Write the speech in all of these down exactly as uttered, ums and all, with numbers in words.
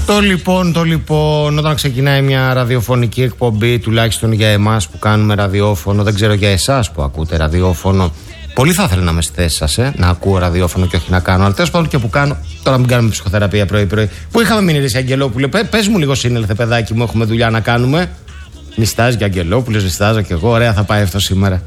Το λοιπόν, το λοιπόν, όταν ξεκινάει μια ραδιοφωνική εκπομπή, τουλάχιστον για εμάς που κάνουμε ραδιόφωνο, δεν ξέρω για εσάς που ακούτε ραδιόφωνο, πολύ θα ήθελα να είμαι στη θέση σας, ε, να ακούω ραδιόφωνο και όχι να κάνω. Αλλά τέλος πάντων και που κάνω, τώρα μην κάνουμε ψυχοθεραπεία πρωί-πρωί. Πού είχαμε μείνει, ρε Αγγελόπουλε, πες μου λίγο σύνελθε, παιδάκι μου, έχουμε δουλειά να κάνουμε. Νιστάζει και Αγγελόπουλος, νιστάζω κι εγώ, ωραία θα πάει αυτό σήμερα.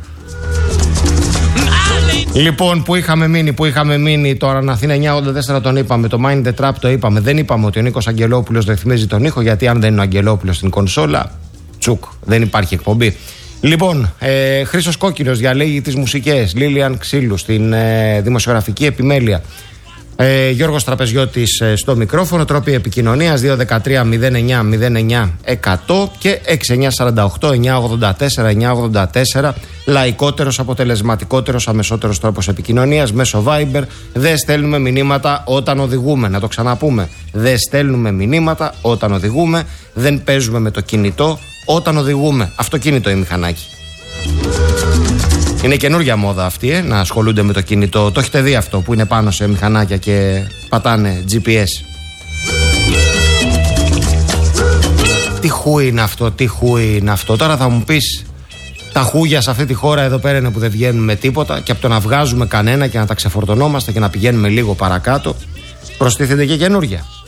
Λοιπόν, που είχαμε μείνει, που είχαμε μείνει τώρα, να Αθήνα εννιακόσια ογδόντα τέσσερα τον είπαμε, το Mind the Trap το είπαμε. Δεν είπαμε ότι ο Νίκος Αγγελόπουλος ρυθμίζει τον ήχο, γιατί αν δεν είναι ο Αγγελόπουλος στην κονσόλα, τσουκ, δεν υπάρχει εκπομπή. Λοιπόν, ε, Χρήστος Κόκκινος διαλέγει τις μουσικές, Λίλιαν Ξύλου στην ε, δημοσιογραφική επιμέλεια, ε, Γιώργος Τραπεζιώτης ε, στο μικρόφωνο, τρόποι επικοινωνίας δύο ένα τρία μηδέν εννιά μηδέν εννιά εκατό και έξι εννιά τέσσερα οκτώ εννιά ογδόντα τέσσερα εννιά ογδόντα τέσσερα. Λαϊκότερος, αποτελεσματικότερος, αμεσότερος τρόπος επικοινωνίας μέσω Viber. Δεν στέλνουμε μηνύματα όταν οδηγούμε, να το ξαναπούμε. Δεν στέλνουμε μηνύματα όταν οδηγούμε. Δεν παίζουμε με το κινητό όταν οδηγούμε. Αυτοκίνητο ή μηχανάκι. Είναι καινούργια μόδα αυτή, ε, να ασχολούνται με το κινητό. Το έχετε δει αυτό που είναι πάνω σε μηχανάκια και πατάνε τζι πι ες. Τι χούι είναι αυτό, τι χούι είναι αυτό. Τώρα θα μου πεις, τα χούγια σε αυτή τη χώρα εδώ πέρα είναι που δεν βγαίνουν με τίποτα, και από το να βγάζουμε κανένα και να τα ξεφορτωνόμαστε και να πηγαίνουμε λίγο παρακάτω, προστίθενται και καινούργια.